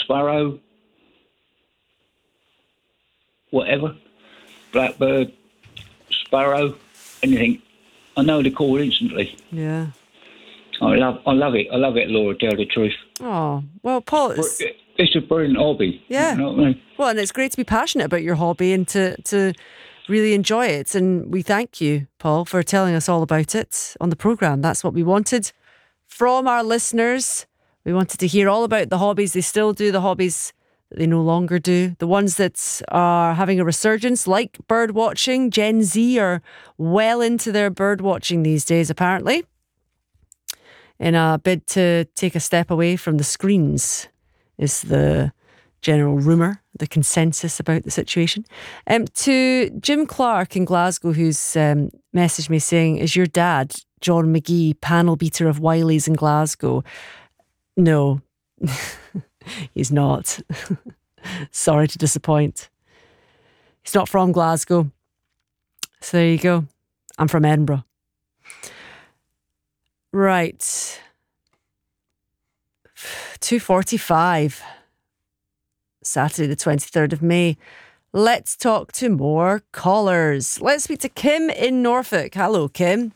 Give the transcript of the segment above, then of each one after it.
sparrow, whatever, blackbird, sparrow, anything, I know the call instantly. Yeah. I love it. I love it, Laura, tell the truth. Oh, well, Paul, It's a brilliant hobby. Yeah. You know what I mean? Well, and it's great to be passionate about your hobby and to really enjoy it. And we thank you, Paul, for telling us all about it on the programme. That's what we wanted from our listeners. We wanted to hear all about the hobbies they still do, the hobbies that they no longer do, the ones that are having a resurgence, like bird watching. Gen Z are well into their bird watching these days, apparently, in a bid to take a step away from the screens, is the general rumour, the consensus about the situation. To Jim Clark in Glasgow, who's messaged me saying, is your dad, John McGee, panel beater of Wiley's in Glasgow? No, he's not. Sorry to disappoint. He's not from Glasgow. So there you go. I'm from Edinburgh. Right. 2:45. Saturday the 23rd of May. Let's talk to more callers. Let's speak to Kim in Norfolk. Hello, Kim.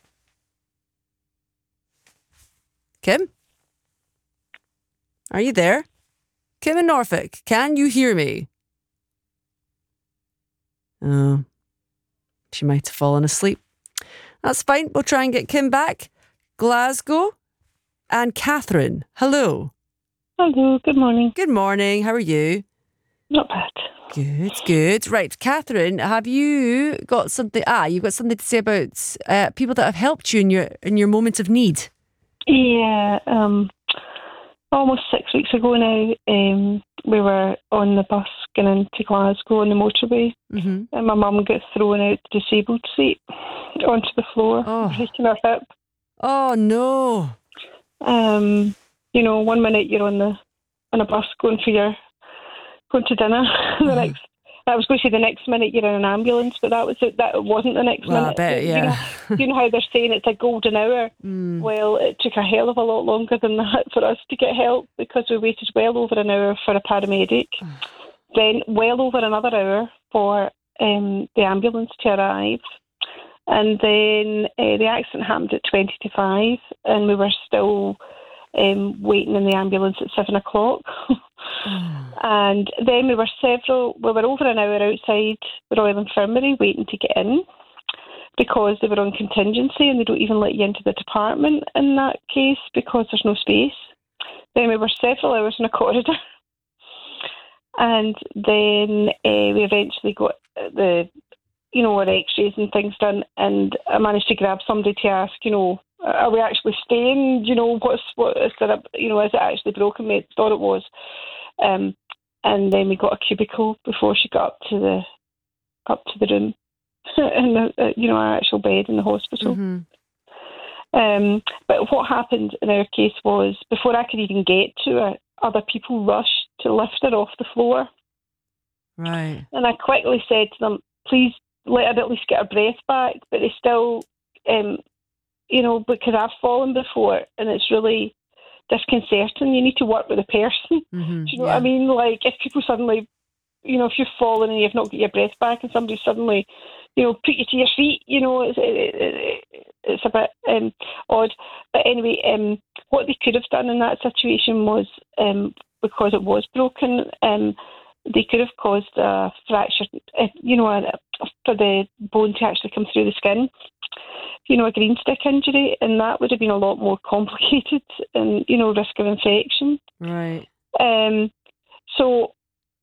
Kim? Are you there? Kim in Norfolk, can you hear me? Oh, she might have fallen asleep. That's fine. We'll try and get Kim back. Glasgow and Catherine. Hello. Hello, good morning. Good morning. How are you? Not bad. Good. Right, Catherine, have you got something? You've got something to say about people that have helped you in your moment of need. Yeah, almost 6 weeks ago now, we were on the bus going into Glasgow on the motorway, and my mum got thrown out the disabled seat onto the floor, breaking her hip. Oh no! 1 minute you're on a bus going to dinner. I was going to say the next minute you're in an ambulance, but that wasn't the next minute. I bet, yeah. You know how they're saying it's a golden hour? Well, it took a hell of a lot longer than that for us to get help, because we waited well over an hour for a paramedic, then well over another hour for the ambulance to arrive. And then the accident happened at 20 to 5, and we were still waiting in the ambulance at 7 o'clock. And then we were over an hour outside the Royal Infirmary waiting to get in, because they were on contingency and they don't even let you into the department in that case because there's no space. Then we were several hours in a corridor. And then we eventually got our x-rays and things done, and I managed to grab somebody to ask, are we actually staying? What is there? Is it actually broken? We thought it was. And then we got a cubicle before she got up to the room, in our actual bed in the hospital. But what happened in our case was, before I could even get to her, other people rushed to lift her off the floor. Right. And I quickly said to them, please let her at least get her breath back. But they still, because I've fallen before, and it's really disconcerting. You need to work with the person. Do you know what I mean? Like, if people suddenly, if you've fallen and you've not got your breath back, and somebody suddenly, put you to your feet, it's a bit odd. But anyway, what they could have done in that situation was, because it was broken, they could have caused a fracture, for the bone to actually come through the skin. A green stick injury, and that would have been a lot more complicated and, risk of infection. Right. So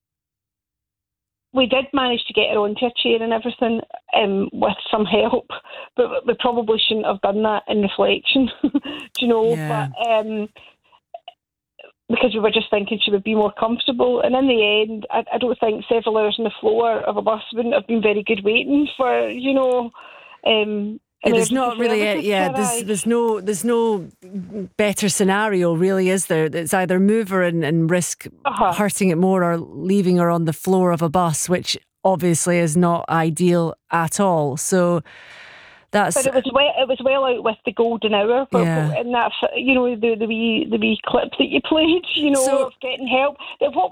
we did manage to get her onto a chair and everything, with some help, but we probably shouldn't have done that in reflection, Yeah. but because we were just thinking she would be more comfortable. And in the end, I don't think several hours on the floor of a bus wouldn't have been very good waiting for, there's not really there's no better scenario, really, is there? It's either move her and risk hurting it more, or leaving her on the floor of a bus, which obviously is not ideal at all. So that's. But it was well out with the golden hour, and that the wee clip that you played, of getting help. What